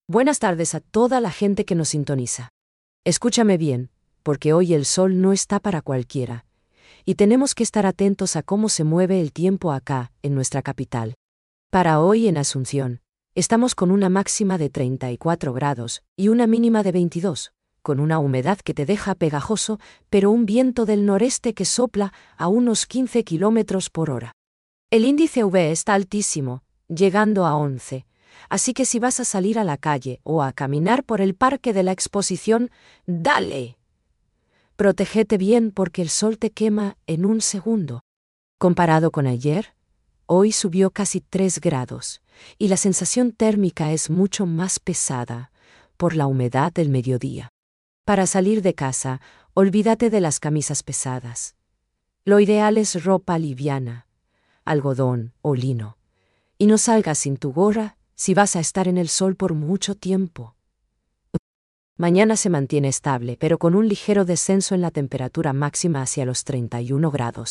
Buenas tardes a toda la gente que nos sintoniza. Escúchame bien, porque hoy el sol no está para cualquiera, y tenemos que estar atentos a cómo se mueve el tiempo acá, en nuestra capital. Para hoy en Asunción, estamos con una máxima de 34 grados y una mínima de 22, con una humedad que te deja pegajoso, pero un viento del noreste que sopla a unos 15 kilómetros por hora. El índice UV está altísimo, llegando a 11. Así que si vas a salir a la calle o a caminar por el parque de la exposición, ¡dale! Protégete bien porque el sol te quema en un segundo. Comparado con ayer, hoy subió casi 3 grados y la sensación térmica es mucho más pesada por la humedad del mediodía. Para salir de casa, olvídate de las camisas pesadas. Lo ideal es ropa liviana, algodón o lino. Y no salgas sin tu gorra si vas a estar en el sol por mucho tiempo. Mañana se mantiene estable, pero con un ligero descenso en la temperatura máxima hacia los 31 grados.